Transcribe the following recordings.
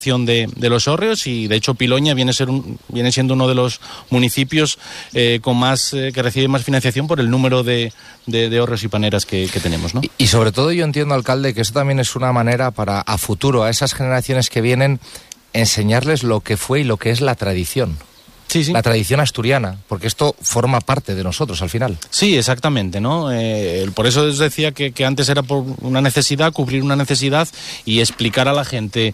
de los hórreos, y de hecho Piloña viene siendo uno de los municipios con más que recibe más financiación por el número de hórreos y paneras que tenemos, ¿no? Y sobre todo yo entiendo, alcalde, que eso también es una manera para a futuro, a esas generaciones que vienen, enseñarles lo que fue y lo que es la tradición. Sí, sí. La tradición asturiana, porque esto forma parte de nosotros al final. Sí, exactamente, ¿no? Por eso os decía que antes era por una necesidad, cubrir una necesidad y explicar a la gente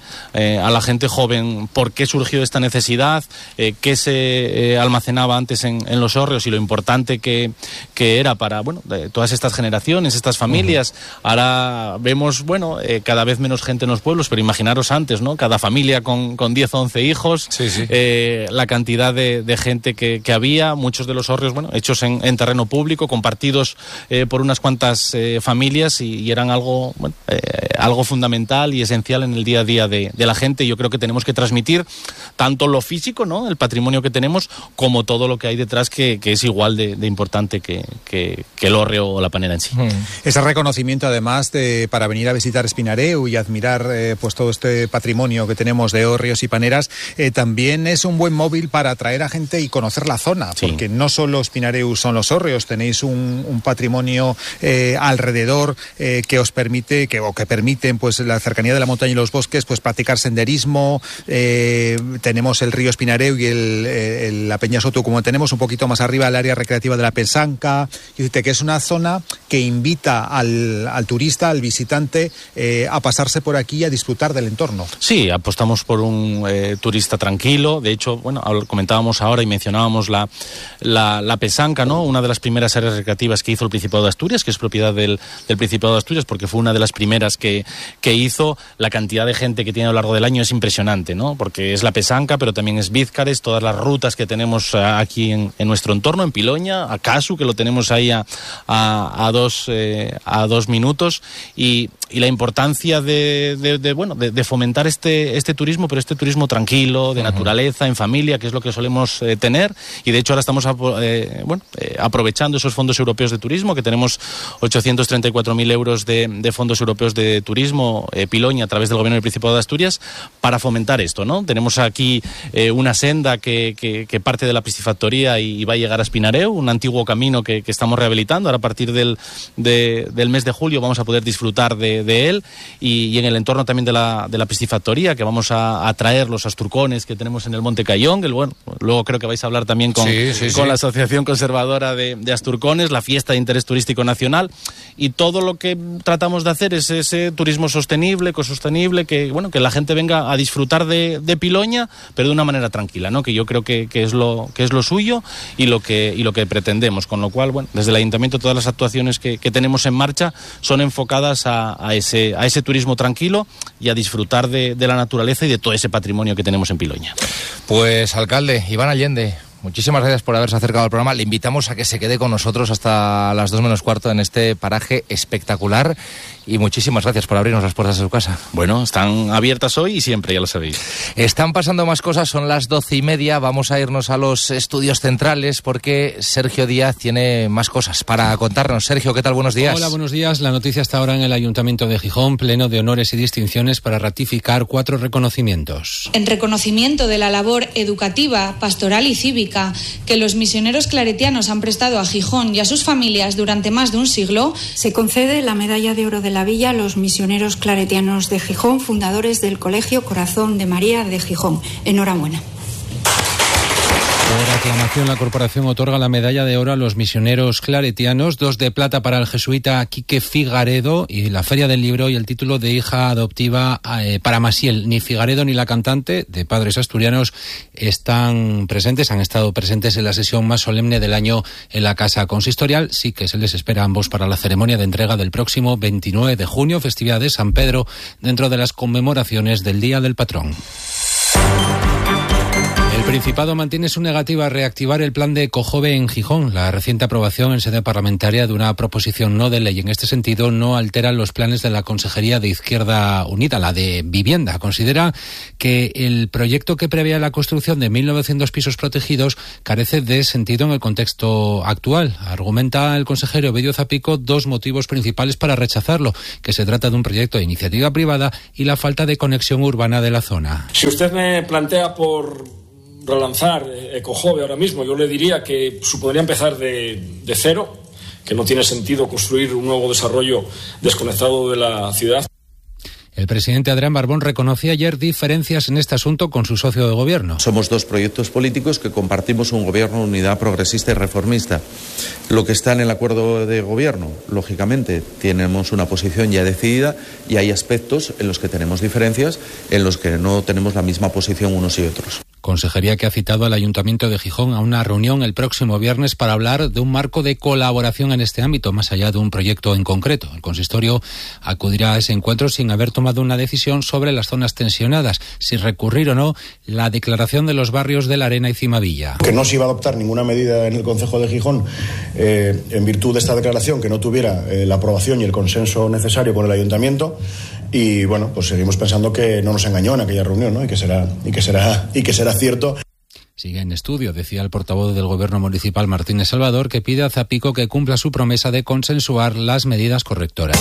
joven por qué surgió esta necesidad, qué se almacenaba antes en los hórreos y lo importante que era para, bueno, todas estas generaciones, estas familias. Ahora vemos, bueno, cada vez menos gente en los pueblos, pero imaginaros antes, ¿no? Cada familia con 10 o 11 hijos, sí. La cantidad de gente que había, muchos de los hórreos, bueno, hechos en terreno público, compartidos por unas cuantas familias y eran algo fundamental y esencial en el día a día de la gente. Yo creo que tenemos que transmitir tanto lo físico, ¿no? El patrimonio que tenemos, como todo lo que hay detrás que es igual de importante que el hórreo o la panera en sí. Ese reconocimiento, además, para venir a visitar Espinareu y admirar pues todo este patrimonio que tenemos de hórreos y paneras, también es un buen móvil para atraer a gente y conocer la zona, sí. Porque no solo Espinareu son los hórreos, tenéis un patrimonio alrededor que os permite, que permiten pues la cercanía de la montaña y los bosques, pues practicar senderismo. Tenemos el río Espinareu y la Peña Soto, como tenemos un poquito más arriba el área recreativa de la Pesanca, que es una zona que invita al turista, al visitante, a pasarse por aquí y a disfrutar del entorno. Sí, apostamos por un turista tranquilo. De hecho, bueno, comentábamos ahora y mencionábamos la Pesanca, ¿no? Una de las primeras áreas recreativas que hizo el Principado de Asturias, que es propiedad del Principado de Asturias, porque fue una de las primeras que hizo. La cantidad de gente que tiene a lo largo del año es impresionante, ¿no? Porque es la Pesanca, pero también es Vízcares, todas las rutas que tenemos aquí en nuestro entorno, en Piloña, a Casu, que lo tenemos ahí a 2 minutos, y la importancia de fomentar este turismo, pero este turismo tranquilo, de naturaleza, en familia, que es lo que solemos tener. Y de hecho ahora estamos aprovechando esos fondos europeos de turismo, que tenemos 834.000 euros de fondos europeos de turismo, Piloña, a través del Gobierno del Principado de Asturias, para fomentar esto, ¿no? Tenemos aquí una senda que parte de la piscifactoría y va a llegar a Espinareu, un antiguo camino que estamos rehabilitando. Ahora, a partir del mes de julio vamos a poder disfrutar de él, y en el entorno también de la piscifactoría, que vamos a traer los asturcones que tenemos en el Monte Cayón, que luego creo que vais a hablar también con la Asociación Conservadora de Asturcones, la fiesta de interés turístico nacional, y todo lo que tratamos de hacer es ese turismo sostenible, ecosostenible, que la gente venga a disfrutar de Piloña, pero de una manera tranquila, ¿no? Que yo creo que es lo suyo y lo que pretendemos, con lo cual, desde el Ayuntamiento todas las actuaciones que tenemos en marcha son enfocadas a ese turismo tranquilo y a disfrutar de la naturaleza y de todo ese patrimonio que tenemos en Piloña. Pues, alcalde Iván Allende, muchísimas gracias por haberse acercado al programa. Le invitamos a que se quede con nosotros hasta las 2 menos cuarto en este paraje espectacular, y muchísimas gracias por abrirnos las puertas de su casa. Bueno, están abiertas hoy y siempre, ya lo sabéis. Están pasando más cosas, son las 12:30, vamos a irnos a los estudios centrales porque Sergio Díaz tiene más cosas para contarnos. Sergio, ¿qué tal? Buenos días. Hola, buenos días. La noticia está ahora en el Ayuntamiento de Gijón, pleno de honores y distinciones para ratificar 4 reconocimientos. En reconocimiento de la labor educativa, pastoral y cívica que los misioneros claretianos han prestado a Gijón y a sus familias durante más de un siglo, se concede la Medalla de Oro de la Villa a los misioneros claretianos de Gijón, fundadores del Colegio Corazón de María de Gijón. Enhorabuena. Por aclamación, la corporación otorga la medalla de oro a los misioneros claretianos, 2 de plata para el jesuita Quique Figaredo y la Feria del Libro, y el título de hija adoptiva para Masiel. Ni Figaredo ni la cantante, de padres asturianos, han estado presentes en la sesión más solemne del año en la Casa Consistorial. Sí que se les espera a ambos para la ceremonia de entrega del próximo 29 de junio, festividad de San Pedro, dentro de las conmemoraciones del Día del Patrón. El Principado mantiene su negativa a reactivar el plan de Ecojove en Gijón. La reciente aprobación en sede parlamentaria de una proposición no de ley en este sentido no altera los planes de la Consejería de Izquierda Unida, la de Vivienda. Considera que el proyecto que prevé la construcción de 1.900 pisos protegidos carece de sentido en el contexto actual. Argumenta el consejero Ovidio Zapico dos motivos principales para rechazarlo, que se trata de un proyecto de iniciativa privada y la falta de conexión urbana de la zona. Si usted me plantea por relanzar Ecojove ahora mismo, yo le diría que supondría empezar de cero, que no tiene sentido construir un nuevo desarrollo desconectado de la ciudad. El presidente Adrián Barbón reconoció ayer diferencias en este asunto con su socio de gobierno. Somos dos proyectos políticos que compartimos un gobierno de unidad progresista y reformista. Lo que está en el acuerdo de gobierno, lógicamente, tenemos una posición ya decidida y hay aspectos en los que tenemos diferencias, en los que no tenemos la misma posición unos y otros. Consejería que ha citado al Ayuntamiento de Gijón a una reunión el próximo viernes para hablar de un marco de colaboración en este ámbito, más allá de un proyecto en concreto. El consistorio acudirá a ese encuentro sin haber tomado una decisión sobre las zonas tensionadas, si recurrir o no la declaración de los barrios de La Arena y Cimavilla. Que no se iba a adoptar ninguna medida en el Concejo de Gijón en virtud de esta declaración que no tuviera la aprobación y el consenso necesario con el Ayuntamiento. Y bueno, pues seguimos pensando que no nos engañó en aquella reunión, ¿no? y que será cierto. Sigue en estudio, decía el portavoz del Gobierno municipal Martínez Salvador, que pide a Zapico que cumpla su promesa de consensuar las medidas correctoras.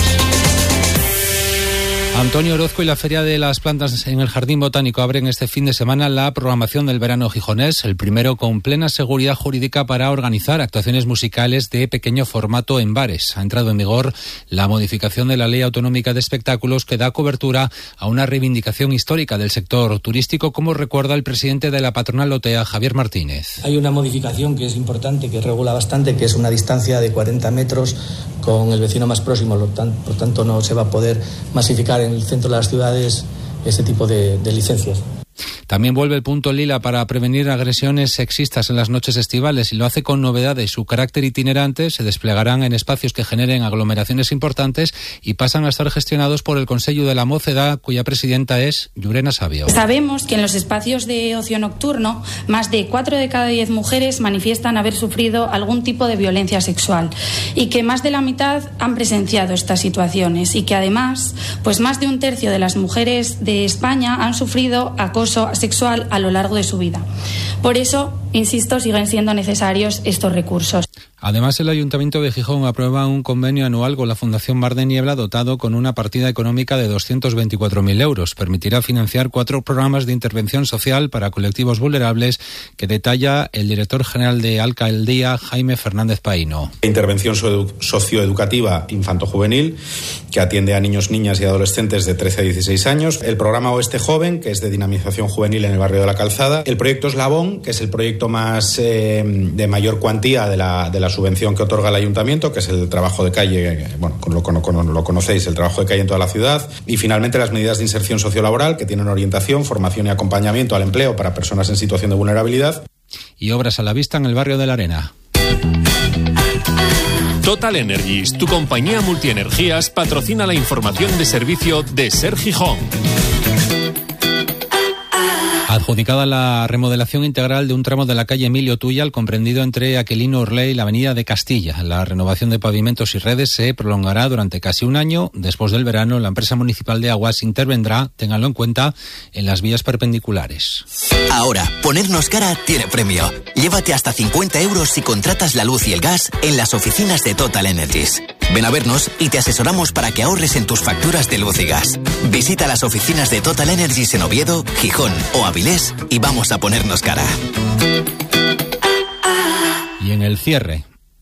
Antonio Orozco y la Feria de las Plantas en el Jardín Botánico abren este fin de semana la programación del verano gijonés, el primero con plena seguridad jurídica para organizar actuaciones musicales de pequeño formato en bares. Ha entrado en vigor la modificación de la Ley Autonómica de Espectáculos que da cobertura a una reivindicación histórica del sector turístico, como recuerda el presidente de la patronal Otea, Javier Martínez. Hay una modificación que es importante, que regula bastante, que es una distancia de 40 metros con el vecino más próximo, por tanto no se va a poder masificar en el centro de las ciudades ese tipo de licencias. También vuelve el punto lila para prevenir agresiones sexistas en las noches estivales y lo hace con novedades. Su carácter itinerante se desplegarán en espacios que generen aglomeraciones importantes y pasan a estar gestionados por el Consello de la Mocedad, cuya presidenta es Llurena Sabio. Sabemos que en los espacios de ocio nocturno, más de 4 de cada 10 mujeres manifiestan haber sufrido algún tipo de violencia sexual y que más de la mitad han presenciado estas situaciones y que además, pues más de un tercio de las mujeres de España han sufrido acoso sexual a lo largo de su vida. Por eso, insisto, siguen siendo necesarios estos recursos. Además, el Ayuntamiento de Gijón aprueba un convenio anual con la Fundación Mar de Niebla dotado con una partida económica de 224.000 euros. Permitirá financiar 4 programas de intervención social para colectivos vulnerables que detalla el director general de Alcaldía, Jaime Fernández Paíno. Intervención socioeducativa infanto-juvenil que atiende a niños, niñas y adolescentes de 13 a 16 años. El programa Oeste Joven, que es de dinamización juvenil en el barrio de La Calzada. El proyecto Eslabón, que es el proyecto más de mayor cuantía de la subvención que otorga el ayuntamiento, que es el trabajo de calle, bueno, lo conocéis, el trabajo de calle en toda la ciudad. Y finalmente las medidas de inserción sociolaboral, que tienen orientación, formación y acompañamiento al empleo para personas en situación de vulnerabilidad. Y obras a la vista en el barrio de La Arena. Total Energies, tu compañía multienergías, patrocina la información de servicio de Ser Gijón. Adjudicada la remodelación integral de un tramo de la calle Emilio Tuyal, comprendido entre Aquilino Urlé y la avenida de Castilla. La renovación de pavimentos y redes se prolongará durante casi un año. Después del verano, la empresa municipal de aguas intervendrá, ténganlo en cuenta, en las vías perpendiculares. Ahora, ponernos cara tiene premio. Llévate hasta 50 euros si contratas la luz y el gas en las oficinas de Total Energies. Ven a vernos y te asesoramos para que ahorres en tus facturas de luz y gas. Visita las oficinas de Total Energies en Oviedo, Gijón o Avilés y vamos a ponernos cara. Y en el cierre.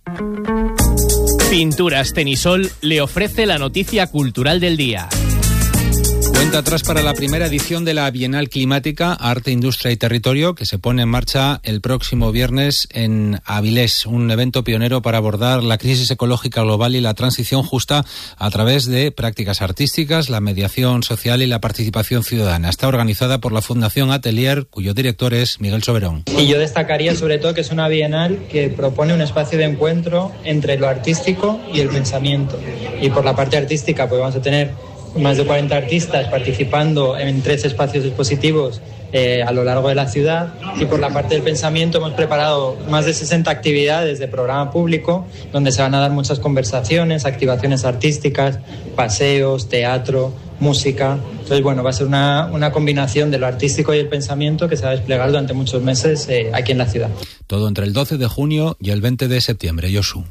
Pinturas Tenisol le ofrece la noticia cultural del día. Cuenta atrás para la primera edición de la Bienal Climática, Arte, Industria y Territorio, que se pone en marcha el próximo viernes en Avilés, un evento pionero para abordar la crisis ecológica global y la transición justa a través de prácticas artísticas, la mediación social y la participación ciudadana. Está organizada por la Fundación Atelier, cuyo director es Miguel Soberón. Y yo destacaría sobre todo que es una Bienal que propone un espacio de encuentro entre lo artístico y el pensamiento. Y por la parte artística pues vamos a tener más de 40 artistas participando en 13 espacios expositivos a lo largo de la ciudad, y por la parte del pensamiento hemos preparado más de 60 actividades de programa público donde se van a dar muchas conversaciones, activaciones artísticas, paseos, teatro, música. Entonces, bueno, va a ser una combinación de lo artístico y el pensamiento que se va a desplegar durante muchos meses aquí en la ciudad. Todo entre el 12 de junio y el 20 de septiembre. Josu.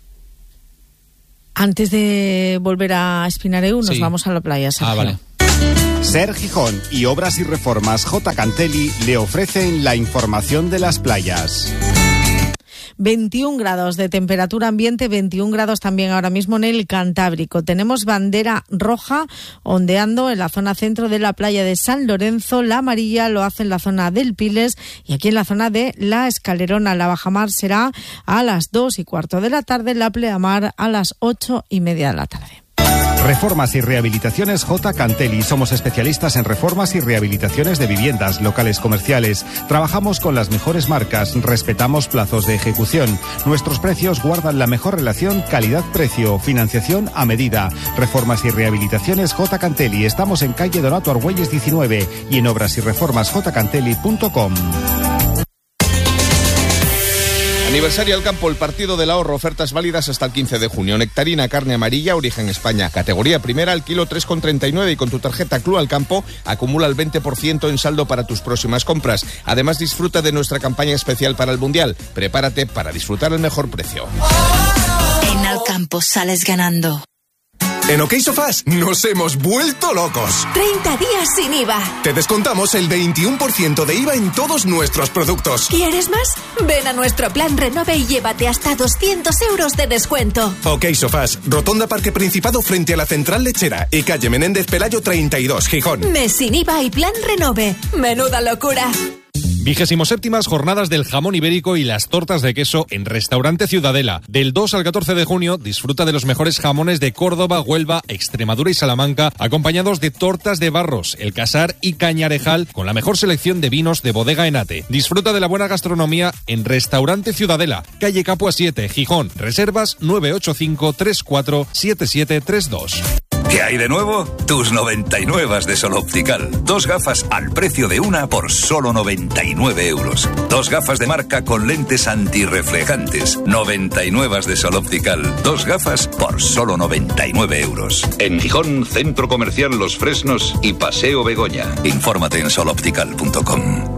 Antes de volver a Espinareu, nos vamos a la playa, Sergio. Vale. Ser Gijón y Obras y Reformas J. Cantelli le ofrecen la información de las playas. 21 grados de temperatura ambiente, 21 grados también ahora mismo en el Cantábrico. Tenemos bandera roja ondeando en la zona centro de la playa de San Lorenzo. La amarilla lo hace en la zona del Piles y aquí en la zona de La Escalerona. La bajamar será a las 2:15 de la tarde, la pleamar a las 8:30 de la tarde. Reformas y Rehabilitaciones J. Cantelli. Somos especialistas en reformas y rehabilitaciones de viviendas, locales comerciales. Trabajamos con las mejores marcas, respetamos plazos de ejecución. Nuestros precios guardan la mejor relación calidad-precio, financiación a medida. Reformas y Rehabilitaciones J. Cantelli. Estamos en calle Donato Argüelles 19 y en obrasyreformasjcantelli.com. Aniversario al campo, el partido del ahorro, ofertas válidas hasta el 15 de junio. Nectarina, carne amarilla, origen España. Categoría primera, al kilo 3,39 y con tu tarjeta Club al Campo acumula el 20% en saldo para tus próximas compras. Además, disfruta de nuestra campaña especial para el Mundial. Prepárate para disfrutar el mejor precio. En Alcampo sales ganando. En OK Sofás nos hemos vuelto locos. 30 días sin IVA. Te descontamos el 21% de IVA en todos nuestros productos. ¿Quieres más? Ven a nuestro plan Renove y llévate hasta 200 euros de descuento. OK Sofás, Rotonda Parque Principado frente a la Central Lechera y calle Menéndez Pelayo 32, Gijón. Mes sin IVA y plan Renove. Menuda locura. 27ª Jornadas del Jamón Ibérico y las tortas de queso en Restaurante Ciudadela. Del 2 al 14 de junio disfruta de los mejores jamones de Córdoba, Huelva, Extremadura y Salamanca, acompañados de tortas de Barros, El Casar y Cañarejal, con la mejor selección de vinos de Bodega Enate. Disfruta de la buena gastronomía en Restaurante Ciudadela, calle Capua 7, Gijón. Reservas 985 34 7732. ¿Qué hay de nuevo? Tus 99 de Sol Optical. 2 gafas al precio de una por solo 99 euros. 2 gafas de marca con lentes antirreflejantes. 99 de Sol Optical. 2 gafas por solo 99 euros. En Gijón, Centro Comercial Los Fresnos y Paseo Begoña. Infórmate en soloptical.com.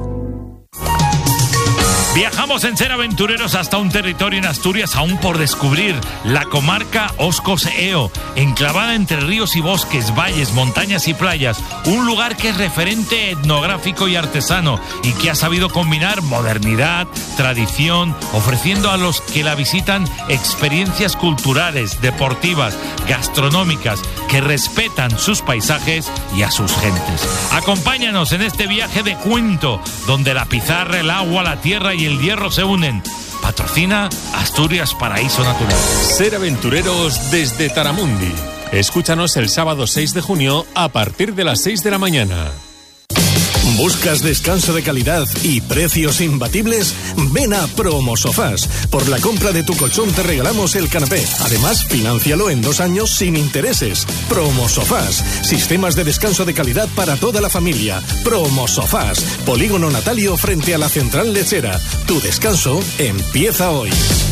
Viajamos en Ser Aventureros hasta un territorio en Asturias aún por descubrir, la comarca Oscos-Eo, enclavada entre ríos y bosques, valles, montañas y playas, un lugar que es referente etnográfico y artesano y que ha sabido combinar modernidad, tradición, ofreciendo a los que la visitan experiencias culturales, deportivas, gastronómicas, que respetan sus paisajes y a sus gentes. Acompáñanos en este viaje de cuento, donde la pizarra, el agua, la tierra y el hierro se unen. Patrocina Asturias Paraíso Natural. Ser Aventureros desde Taramundi. Escúchanos el sábado 6 de junio a partir de las 6 de la mañana. ¿Buscas descanso de calidad y precios imbatibles? Ven a Promosofás. Por la compra de tu colchón te regalamos el canapé. Además, financialo en 2 años sin intereses. Promosofás. Sistemas de descanso de calidad para toda la familia. Promosofás. Polígono Natalio frente a la Central Lechera. Tu descanso empieza hoy.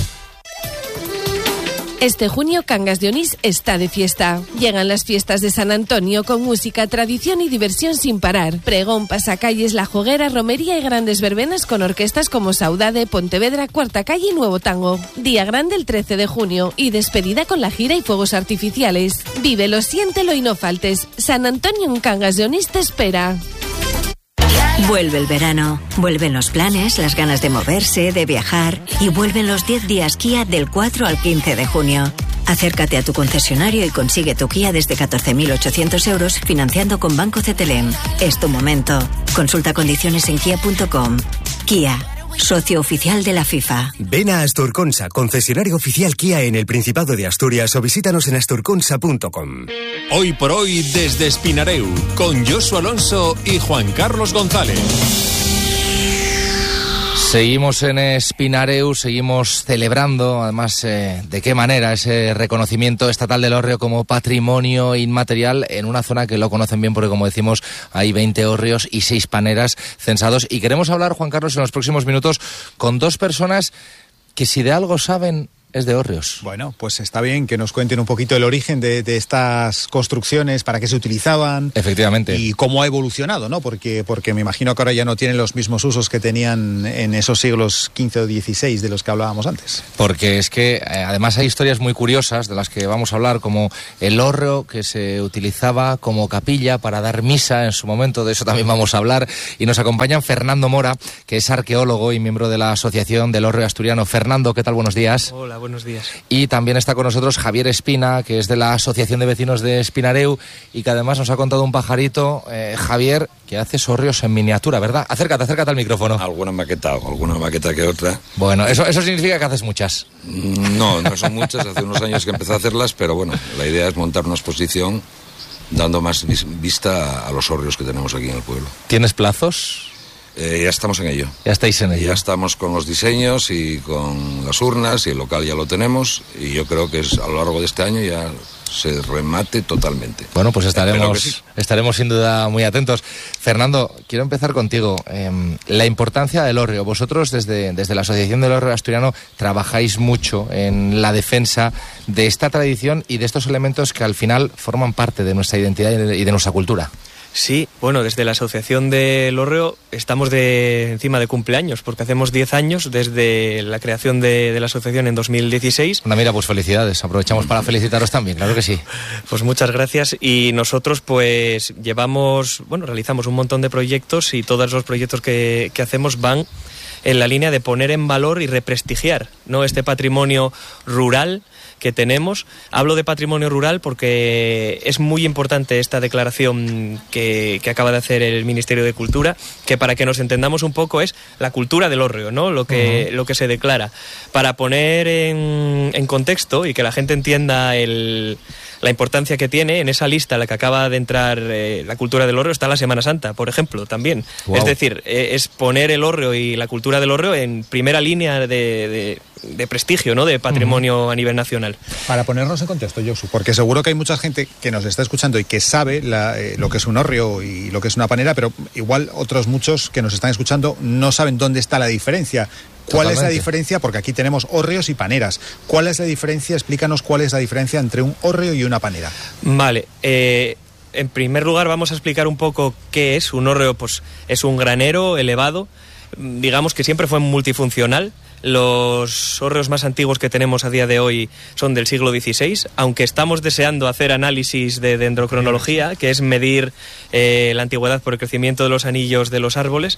Este junio Cangas de Onís está de fiesta. Llegan las fiestas de San Antonio con música, tradición y diversión sin parar. Pregón, pasacalles, La Joguera, romería y grandes verbenas con orquestas como Saudade, Pontevedra, Cuarta Calle y Nuevo Tango. Día grande el 13 de junio y despedida con la gira y fuegos artificiales. Vívelo, siéntelo y no faltes. San Antonio en Cangas de Onís te espera. Vuelve el verano, vuelven los planes, las ganas de moverse, de viajar y vuelven los 10 días Kia del 4 al 15 de junio. Acércate a tu concesionario y consigue tu Kia desde 14.800 euros financiando con Banco CTLM. Es tu momento. Consulta condiciones en kia.com. Kia, socio oficial de la FIFA. Ven a Asturconsa, concesionario oficial Kia en el Principado de Asturias o visítanos en asturconsa.com. Hoy por hoy desde Espinareu, con Josu Alonso y Juan Carlos González. Seguimos en Espinareu, seguimos celebrando, además, de qué manera, ese reconocimiento estatal del hórreo como patrimonio inmaterial en una zona que lo conocen bien porque, como decimos, hay 20 hórreos y 6 paneras censados. Y queremos hablar, Juan Carlos, en los próximos minutos con 2 personas que, si de algo saben, es de hórreos. Bueno, pues está bien que nos cuenten un poquito el origen de estas construcciones, para qué se utilizaban. Efectivamente. Y cómo ha evolucionado, ¿no? Porque me imagino que ahora ya no tienen los mismos usos que tenían en esos siglos XV o XVI de los que hablábamos antes. Porque es que además hay historias muy curiosas de las que vamos a hablar, como el hórreo que se utilizaba como capilla para dar misa en su momento, de eso también vamos a hablar. Y nos acompañan Fernando Mora, que es arqueólogo y miembro de la Asociación del Hórreo Asturiano. Fernando, ¿qué tal? Buenos días. Hola, buenos días. Y también está con nosotros Javier Espina, que es de la Asociación de Vecinos de Espinareu y que además nos ha contado un pajarito, Javier, que hace hórreos en miniatura, ¿verdad? Acércate al micrófono. Alguna maqueta que otra. Bueno, eso significa que haces muchas. No son muchas, hace unos años que empecé a hacerlas, pero bueno, la idea es montar una exposición dando más vista a los hórreos que tenemos aquí en el pueblo. ¿Tienes plazos? Ya estamos en ello. Ya estáis en ello. Ya estamos con los diseños y con las urnas, y el local ya lo tenemos, y yo creo que a lo largo de este año ya se remate totalmente. Bueno, pues estaremos sin duda muy atentos. Fernando, quiero empezar contigo. La importancia del hórreo. Vosotros desde la Asociación del Hórreo Asturiano trabajáis mucho en la defensa de esta tradición y de estos elementos que al final forman parte de nuestra identidad y de nuestra cultura. Sí, bueno, desde la Asociación del Hórreo estamos encima de cumpleaños, porque hacemos 10 años desde la creación de la asociación en 2016. Mira, pues felicidades, aprovechamos para felicitaros también, claro que sí. Pues muchas gracias, y nosotros pues realizamos un montón de proyectos, y todos los proyectos que hacemos van en la línea de poner en valor y represtigiar, ¿no?, este patrimonio rural que tenemos. Hablo de patrimonio rural porque es muy importante esta declaración que acaba de hacer el Ministerio de Cultura, que, para que nos entendamos un poco, es la cultura del hórreo, ¿no?, lo que se declara. Para poner en contexto y que la gente entienda la importancia que tiene, en esa lista a la que acaba de entrar la cultura del hórreo está la Semana Santa, por ejemplo, también. Wow. Es decir, es poner el hórreo y la cultura del hórreo en primera línea de prestigio, ¿no?, de patrimonio a nivel nacional. Para ponernos en contexto, Josu, porque seguro que hay mucha gente que nos está escuchando y que sabe lo que es un hórreo y lo que es una panera, pero igual otros muchos que nos están escuchando no saben dónde está la diferencia. ¿Cuál es la diferencia? Porque aquí tenemos hórreos y paneras. ¿Cuál es la diferencia? Explícanos cuál es la diferencia entre un hórreo y una panera. Vale, en primer lugar vamos a explicar un poco qué es un hórreo. Pues es un granero elevado, digamos que siempre fue multifuncional. Los hórreos más antiguos que tenemos a día de hoy son del siglo XVI, aunque estamos deseando hacer análisis de dendrocronología, que es medir la antigüedad por el crecimiento de los anillos de los árboles,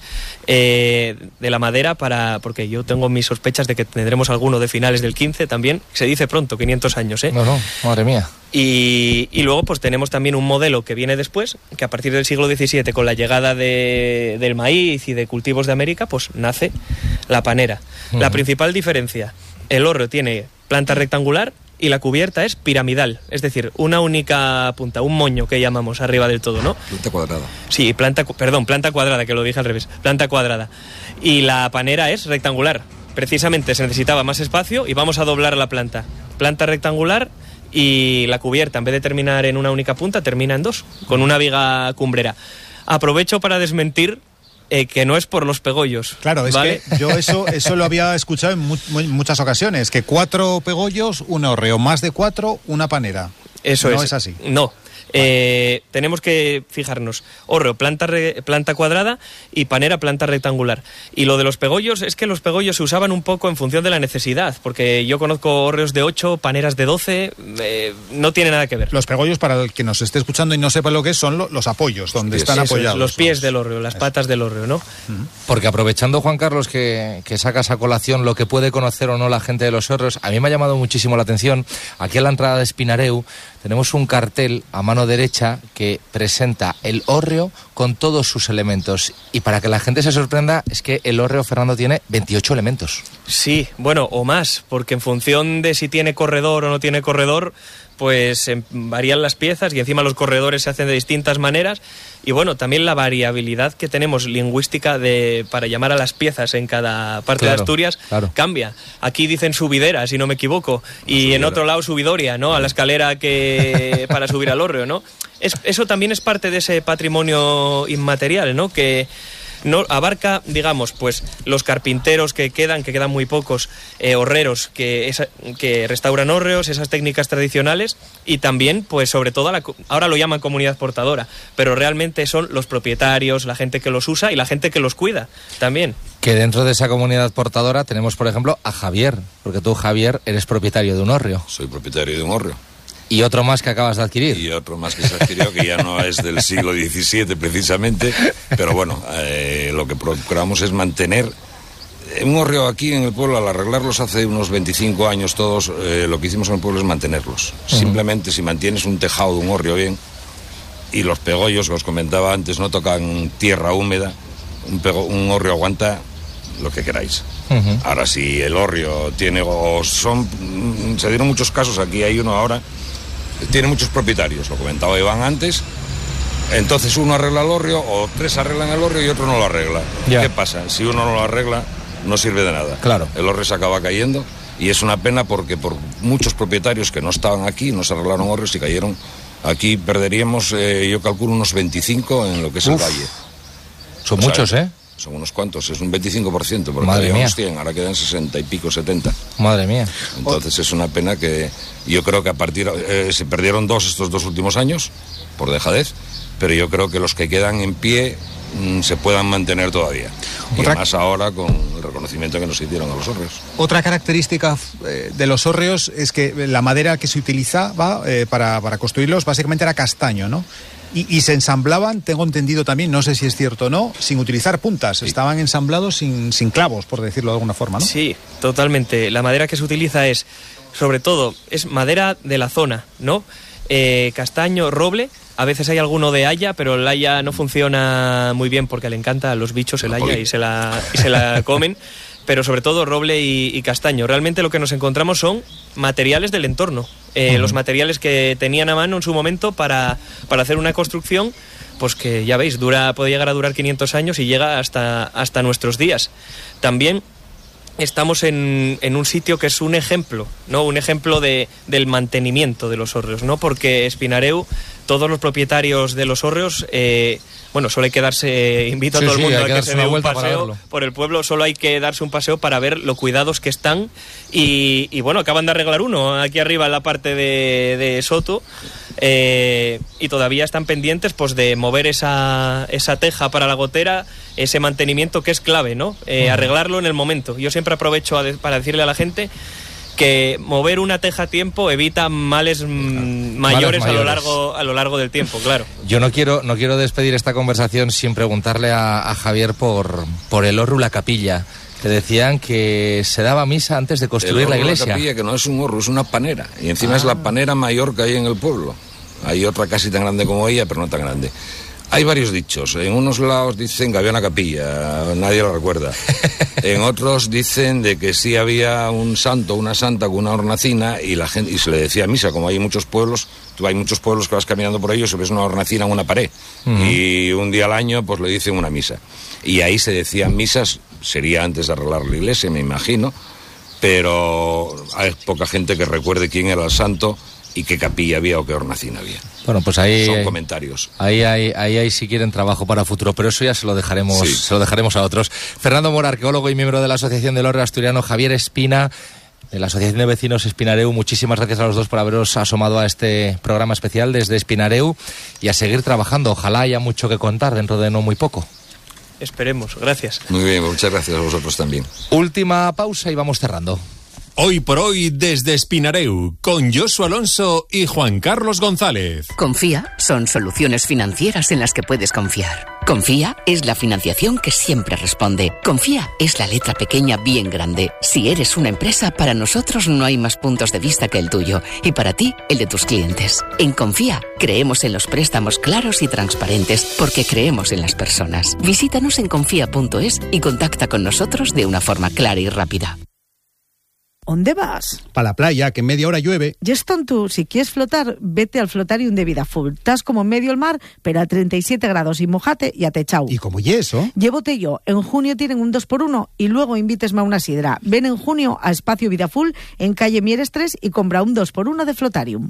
de la madera, porque yo tengo mis sospechas de que tendremos alguno de finales del 15 también. Se dice pronto, 500 años, ¿eh? No, madre mía. Y luego pues tenemos también un modelo que viene después, que a partir del siglo XVII, con la llegada del maíz y de cultivos de América, pues nace la panera. La principal diferencia: el hórreo tiene planta rectangular y la cubierta es piramidal, es decir, una única punta, un moño que llamamos arriba del todo, ¿no? Planta cuadrada. Sí, planta cuadrada, que lo dije al revés, planta cuadrada. Y la panera es rectangular. Precisamente se necesitaba más espacio y vamos a doblar la planta. Planta rectangular, y la cubierta, en vez de terminar en una única punta, termina en 2, con una viga cumbrera. Aprovecho para desmentir que no es por los pegollos. Claro, es ¿vale? Que yo eso lo había escuchado en muchas ocasiones, que 4 pegollos, un hórreo, más de 4, una panera. Eso no es así. No. Tenemos que fijarnos: hórreo, planta cuadrada, y panera, planta rectangular. Y lo de los pegollos es que los pegollos se usaban un poco en función de la necesidad, porque yo conozco hórreos de 8, paneras de 12, no tiene nada que ver. Los pegollos, para el que nos esté escuchando y no sepa lo que es, son los apoyos, donde están apoyados. Los pies del hórreo, las patas del hórreo, ¿no? Porque aprovechando, Juan Carlos, que sacas a colación lo que puede conocer o no la gente de los hórreos, a mí me ha llamado muchísimo la atención. Aquí a la entrada de Espinareu tenemos un cartel a mano derecha que presenta el hórreo con todos sus elementos. Y para que la gente se sorprenda, es que el hórreo, Fernando, tiene 28 elementos. Sí, bueno, o más, porque en función de si tiene corredor o no tiene corredor, pues varían las piezas y encima los corredores se hacen de distintas maneras. Y bueno, también la variabilidad que tenemos lingüística para llamar a las piezas en cada parte de Asturias cambia. Aquí dicen subidera, si no me equivoco, y subidera. En otro lado subidoria, ¿no? A la escalera que para subir al hórreo, ¿no? Eso también es parte de ese patrimonio inmaterial, ¿no? Que no abarca, digamos, pues los carpinteros que quedan muy pocos, horreros que restauran hórreos, esas técnicas tradicionales, y también, pues sobre todo, ahora lo llaman comunidad portadora, pero realmente son los propietarios, la gente que los usa y la gente que los cuida también. Que dentro de esa comunidad portadora tenemos, por ejemplo, a Javier, porque tú, Javier, eres propietario de un hórreo. Soy propietario de un hórreo. Y otro más que acabas de adquirir. Y otro más que se adquirió, que ya no es del siglo XVII precisamente, pero bueno, lo que procuramos es mantener un hórreo aquí en el pueblo. Al arreglarlos hace unos 25 años todos, lo que hicimos en el pueblo es mantenerlos. Simplemente si mantienes un tejado de un hórreo bien, y los pegollos que os comentaba antes no tocan tierra húmeda, un hórreo aguanta lo que queráis. Ahora, si el hórreo tiene, se dieron muchos casos, aquí hay uno ahora, tiene muchos propietarios, lo comentaba Iván antes, entonces uno arregla el hórreo, o tres arreglan el hórreo y otro no lo arregla. ¿Qué pasa? Si uno no lo arregla, no sirve de nada. Claro. El hórreo se acaba cayendo, y es una pena porque por muchos propietarios que no estaban aquí, no se arreglaron hórreos y cayeron. Aquí perderíamos, yo calculo, unos 25 en lo que es el valle. Son muchos, ¿eh? Son unos cuantos, es un 25%, porque Madre mía. 100, ahora quedan 60 y pico, 70. Madre mía. Entonces es una pena que yo creo que se perdieron estos 2 últimos años por dejadez, pero yo creo que los que quedan en pie se puedan mantener todavía. Y además ahora con el reconocimiento que nos hicieron a los hórreos. Otra característica de los hórreos es que la madera que se utilizaba para construirlos básicamente era castaño, ¿no? Y se ensamblaban, tengo entendido también, no sé si es cierto o no, sin utilizar puntas. Sí. Estaban ensamblados sin clavos, por decirlo de alguna forma, ¿no? Sí, totalmente. La madera que se utiliza sobre todo, es madera de la zona, ¿no? Castaño, roble. A veces hay alguno de haya, pero el haya no funciona muy bien porque le encanta a los bichos el haya y se la comen. Pero sobre todo roble y castaño. Realmente lo que nos encontramos son materiales del entorno. Los materiales que tenían a mano en su momento para hacer una construcción, pues que ya veis, puede llegar a durar 500 años y llega hasta nuestros días. También estamos en un sitio que es un ejemplo, ¿no? Un ejemplo del mantenimiento de los hórreos, ¿no? Porque Espinareu, todos los propietarios de los hórreos, solo hay que darse, invito a todo el mundo a que se dé un paseo por el pueblo, solo hay que darse un paseo para ver lo cuidados que están y bueno, acaban de arreglar uno aquí arriba en la parte de Soto y todavía están pendientes pues de mover esa teja para la gotera, ese mantenimiento que es clave, ¿no? Arreglarlo en el momento. Yo siempre aprovecho para decirle a la gente que mover una teja a tiempo evita males mayores a lo largo del tiempo, claro. Yo no quiero despedir esta conversación sin preguntarle a Javier por el hórreo, la capilla. Te decían que se daba misa antes de construir la iglesia. La capilla, que no es un hórreo, es una panera. Y encima es la panera mayor que hay en el pueblo. Hay otra casi tan grande como ella, pero no tan grande. Hay varios dichos. En unos lados dicen que había una capilla, nadie lo recuerda. En otros dicen de que sí había un santo, una santa con una hornacina y se le decía misa. Como hay muchos pueblos, hay muchos pueblos que vas caminando por ellos y ves una hornacina en una pared. Y un día al año pues le dicen una misa. Y ahí se decían misas, sería antes de arreglar la iglesia, me imagino, pero hay poca gente que recuerde quién era el santo y qué capilla había o qué hornacina había. Bueno, pues ahí son comentarios. Ahí si quieren trabajo para futuro, pero eso ya se lo dejaremos a otros. Fernando Mora, arqueólogo y miembro de la Asociación del Hórreo Asturiano, Javier Espina, de la Asociación de Vecinos Espinareu, muchísimas gracias a los dos por haberos asomado a este programa especial desde Espinareu y a seguir trabajando. Ojalá haya mucho que contar dentro de no muy poco. Esperemos, gracias. Muy bien, muchas gracias a vosotros también. Última pausa y vamos cerrando. Hoy por hoy desde Espinareu, con Josu Alonso y Juan Carlos González. Confía son soluciones financieras en las que puedes confiar. Confía es la financiación que siempre responde. Confía es la letra pequeña bien grande. Si eres una empresa, para nosotros no hay más puntos de vista que el tuyo y para ti, el de tus clientes. En Confía creemos en los préstamos claros y transparentes porque creemos en las personas. Visítanos en confía.es y contacta con nosotros de una forma clara y rápida. ¿Dónde vas? Para la playa, que en media hora llueve. Ya están tú. Si quieres flotar, vete al Flotarium de Vidaful. Estás como en medio del mar, pero a 37 grados y mojate y atechao. ¿Y como y eso? Llévote yo. En junio tienen un 2x1 y luego invítesme a una sidra. Ven en junio a Espacio Vidaful en calle Mieres 3 y compra un 2x1 de Flotarium.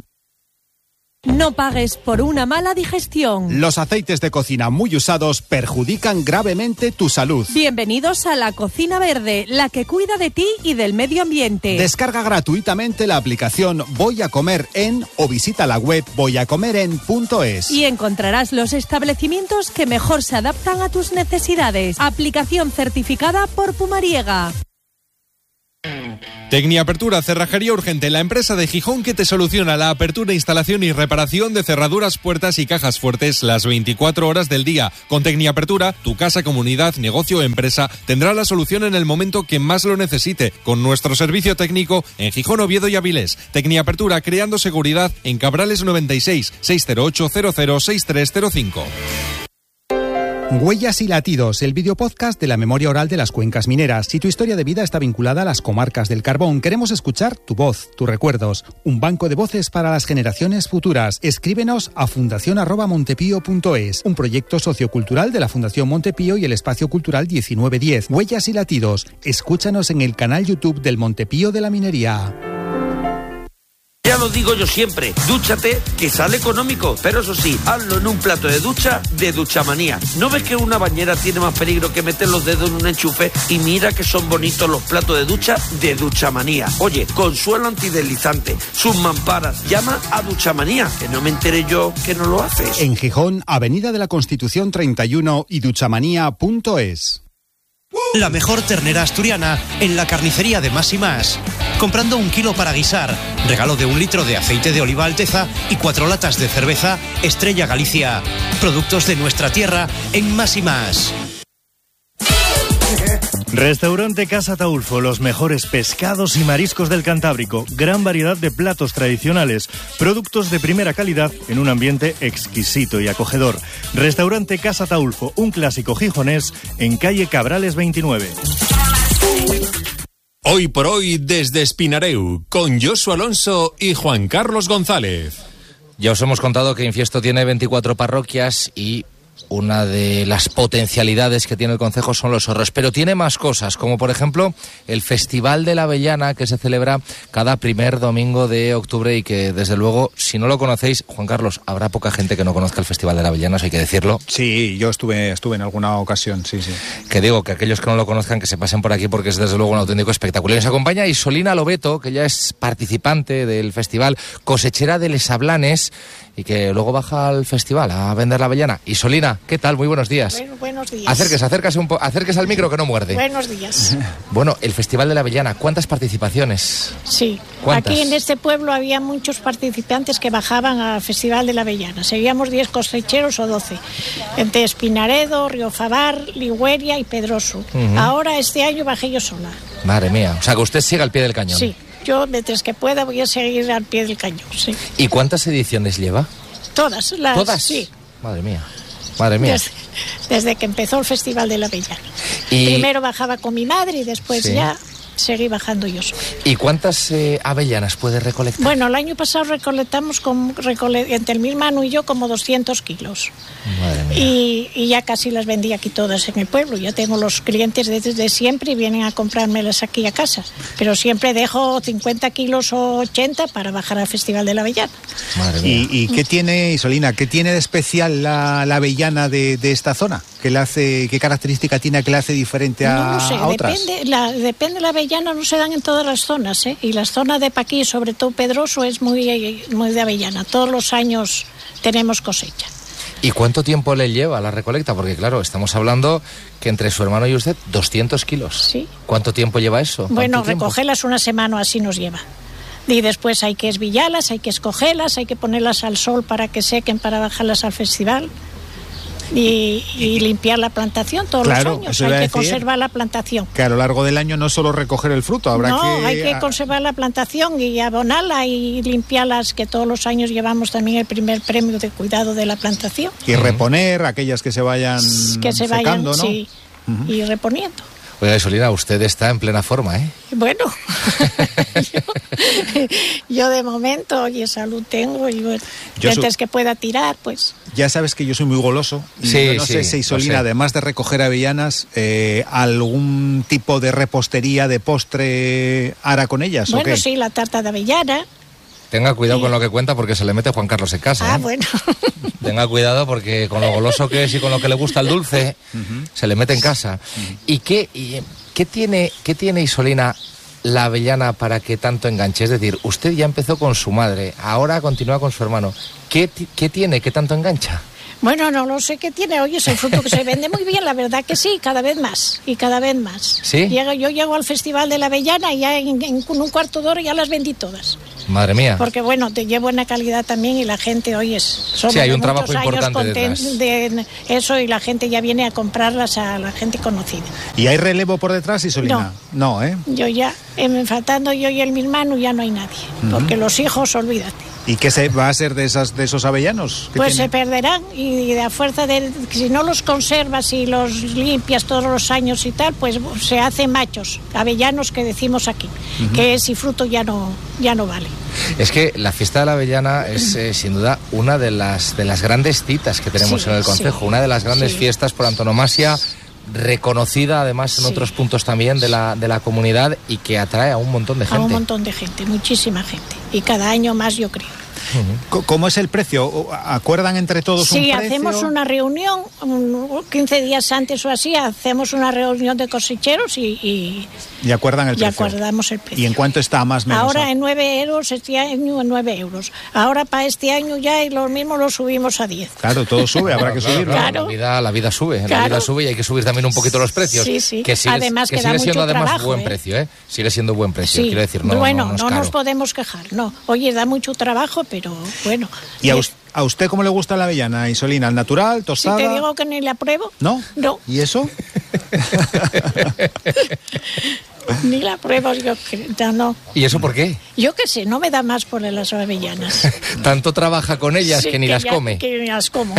No pagues por una mala digestión. Los aceites de cocina muy usados perjudican gravemente tu salud. Bienvenidos a la Cocina Verde, la que cuida de ti y del medio ambiente. Descarga gratuitamente la aplicación Voy a Comer En o visita la web voyacomeren.es. Y encontrarás los establecimientos que mejor se adaptan a tus necesidades. Aplicación certificada por Pumariega. Tecniapertura, cerrajería urgente, la empresa de Gijón que te soluciona la apertura, instalación y reparación de cerraduras, puertas y cajas fuertes las 24 horas del día. Con Tecniapertura, tu casa, comunidad, negocio o empresa tendrá la solución en el momento que más lo necesite, con nuestro servicio técnico en Gijón, Oviedo y Avilés. Tecniapertura, creando seguridad en Cabrales 96 608 00 6305. Huellas y latidos, el videopodcast de la memoria oral de las cuencas mineras. Si tu historia de vida está vinculada a las comarcas del carbón, queremos escuchar tu voz, tus recuerdos. Un banco de voces para las generaciones futuras. Escríbenos a fundacion@montepío.es, un proyecto sociocultural de la Fundación Montepío y el Espacio Cultural 1910. Huellas y latidos. Escúchanos en el canal YouTube del Montepío de la Minería. Ya lo digo yo siempre, dúchate, que sale económico, pero eso sí, hazlo en un plato de ducha de Duchamanía. ¿No ves que una bañera tiene más peligro que meter los dedos en un enchufe? Y mira que son bonitos los platos de ducha de Duchamanía. Oye, con suelo antideslizante, sus mamparas, llama a Duchamanía, que no me enteré yo que no lo haces. En Gijón, Avenida de la Constitución 31 y duchamanía.es. La mejor ternera asturiana en la carnicería de Más y Más. Comprando 1 kilo para guisar, regalo de 1 litro de aceite de oliva Alteza y 4 latas de cerveza Estrella Galicia. Productos de nuestra tierra en Más y Más. Restaurante Casa Taulfo, los mejores pescados y mariscos del Cantábrico, gran variedad de platos tradicionales, productos de primera calidad en un ambiente exquisito y acogedor. Restaurante Casa Taulfo, un clásico gijonés en calle Cabrales 29. Hoy por hoy desde Espinareu, con Josu Alonso y Juan Carlos González. Ya os hemos contado que Infiesto tiene 24 parroquias y una de las potencialidades que tiene el concejo son los ahorros, pero tiene más cosas, como por ejemplo el Festival de la Avellana, que se celebra cada primer domingo de octubre y que desde luego, si no lo conocéis, Juan Carlos, habrá poca gente que no conozca el Festival de la Avellana, eso hay que decirlo. Sí, yo estuve en alguna ocasión, sí. Que digo, que aquellos que no lo conozcan que se pasen por aquí porque es desde luego un auténtico espectáculo. Y nos acompaña Isolina Lobeto, que ya es participante del festival, cosechera de Les Ablanes, y que luego baja al festival a vender la avellana. Isolina, ¿qué tal? Muy buenos días. Bueno, buenos días. Acérquese al micro que no muerde. Buenos días. Bueno, el Festival de la Avellana, ¿cuántas participaciones? Sí. ¿Cuántas? Aquí en este pueblo había muchos participantes que bajaban al Festival de la Avellana. Seríamos 10 cosecheros o 12. Entre Espinaredo, Riofabar, Ligüeria y Pedroso. Ahora, este año, bajé yo sola. Madre mía. O sea, que usted siga al pie del cañón. Sí. Yo, mientras que pueda, voy a seguir al pie del cañón, sí. ¿Y cuántas ediciones lleva? Todas. ¿Todas? Sí. Madre mía. Desde que empezó el Festival de la Avellana. Primero bajaba con mi madre y después ya seguí bajando yo sola. ¿Y cuántas avellanas puede recolectar? Bueno, el año pasado recolectamos entre mi hermano y yo como 200 kilos. Madre mía. Y ya casi las vendí aquí todas en el pueblo. Ya tengo los clientes desde siempre y vienen a comprármelas aquí a casa. Pero siempre dejo 50 kilos o 80 para bajar al Festival de la Avellana. Madre mía. ¿Y qué tiene, Isolina, qué tiene de especial la avellana de esta zona? ¿Qué característica tiene que la hace diferente a otras? Depende de la avellana, no se dan en todas las zonas, ¿eh? Y las zonas de Paquí, sobre todo Pedroso, es muy de avellana. Todos los años tenemos cosecha. ¿Y cuánto tiempo le lleva la recolecta? Porque claro, estamos hablando que entre su hermano y usted 200 kilos. Sí. ¿Cuánto tiempo lleva eso? Bueno, recogerlas una semana así nos lleva. Y después hay que esbillarlas, hay que escogerlas, hay que ponerlas al sol para que sequen, para bajarlas al festival. Y limpiar la plantación todos los años. Hay que conservar la plantación. Que a lo largo del año no solo recoger el fruto, hay que conservar la plantación y abonarla y limpiarlas, que todos los años llevamos también el primer premio de cuidado de la plantación. Y reponer aquellas que se vayan secando, ¿no? Sí, y reponiendo. Oiga, Isolina, usted está en plena forma, ¿eh? Bueno, yo de momento, oye, salud tengo y bueno, antes que pueda tirar, pues... Ya sabes que yo soy muy goloso y yo no sé si Isolina, además de recoger avellanas, algún tipo de repostería, de postre hará con ellas, bueno, ¿o qué? Sí, la tarta de avellana. Tenga cuidado con lo que cuenta porque se le mete Juan Carlos en casa. Ah, bueno. Tenga cuidado porque con lo goloso que es y con lo que le gusta el dulce, se le mete en casa. ¿Y qué tiene Isolina la avellana para que tanto enganche? Es decir, usted ya empezó con su madre, ahora continúa con su hermano. ¿Qué tiene que tanto engancha? Bueno, no lo sé qué tiene. Oye, es un fruto que se vende muy bien, la verdad que sí, cada vez más y cada vez más. ¿Sí? Yo llego al Festival de la Avellana y ya en un cuarto de hora ya las vendí todas. Madre mía. Porque bueno, te llevo buena calidad también y la gente, oye, somos hay un de trabajo muchos años importante detrás de eso y la gente ya viene a comprarlas a la gente conocida. ¿Y hay relevo por detrás, Isolina? No, ¿eh? Yo ya, faltando yo y mi hermano, ya no hay nadie, porque los hijos, olvídate. ¿Y qué se va a hacer de esos avellanos? Pues se perderán y a fuerza de si no los conservas y los limpias todos los años y tal, pues se hacen machos, avellanos que decimos aquí, que ese fruto ya no vale. Es que la fiesta de la avellana es sin duda una de las grandes citas que tenemos en el concejo, una de las grandes fiestas por antonomasia, reconocida además en otros puntos también de la comunidad y que atrae a un montón de gente. A un montón de gente, muchísima gente. Y cada año más, yo creo. ¿Cómo es el precio? ¿Acuerdan entre todos un precio? Sí, hacemos una reunión, 15 días antes o así, hacemos una reunión de cosecheros y acuerdan el precio. Y acordamos el precio. ¿Y en cuánto está más o menos? Ahora en 9 euros, este año en 9 euros. Ahora para este año ya y lo mismo lo subimos a 10. Claro, todo sube, habrá que subirlo. Claro. La vida sube, la vida sube y hay que subir también un poquito los precios. Sí, sí. Que sigue, además que que sigue da siendo mucho además trabajo, buen precio, ¿eh? Sigue siendo buen precio, sí. quiero decir, Bueno, no no nos podemos quejar, no. Oye, da mucho trabajo, pero bueno. ¿Y a usted cómo le gusta la avellana, Isolina? ¿Al natural, tostada? Si te digo que ni la pruebo. ¿No? No. ¿Y eso? Ni la pruebo, yo creo, no. ¿Y eso por qué? Yo qué sé, no me da más por las avellanas. Tanto trabaja con ellas que ni las come. Que ni las como.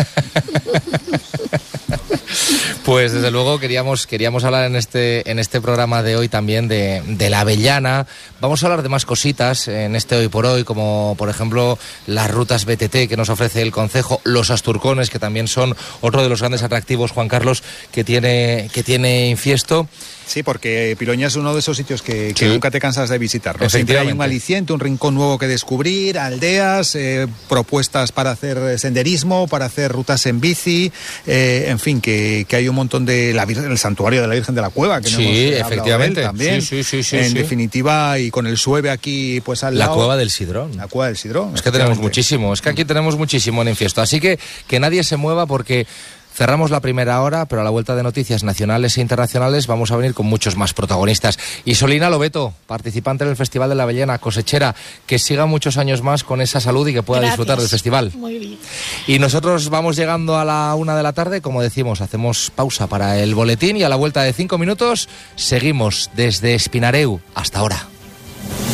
Pues desde luego queríamos hablar en este programa de hoy también de la avellana. Vamos a hablar de más cositas en este Hoy por Hoy, como por ejemplo las rutas BTT que nos ofrece el concejo, los asturcones, que también son otro de los grandes atractivos, Juan Carlos, que tiene Infiesto. Sí, porque Piloña es uno de esos sitios que nunca te cansas de visitar, ¿no? Siempre hay un aliciente, un rincón nuevo que descubrir, aldeas, propuestas para hacer senderismo, para hacer rutas en bici, en fin, que hay un montón de el santuario de la Virgen de la Cueva, que no hemos efectivamente. De él también. Sí, en definitiva, y con el Sueve aquí pues al lado. La Cueva del Sidrón. La Cueva del Sidrón. Es que tenemos muchísimo, es que aquí tenemos muchísimo en Infiesto, así que nadie se mueva porque cerramos la primera hora, pero a la vuelta de noticias nacionales e internacionales vamos a venir con muchos más protagonistas. Isolina Lobeto, participante en el Festival de la Avellana, cosechera, que siga muchos años más con esa salud y que pueda disfrutar del festival. Muy bien. Y nosotros vamos llegando a la 1 de la tarde, como decimos, hacemos pausa para el boletín y a la vuelta de 5 minutos seguimos desde Espinareu. Hasta ahora.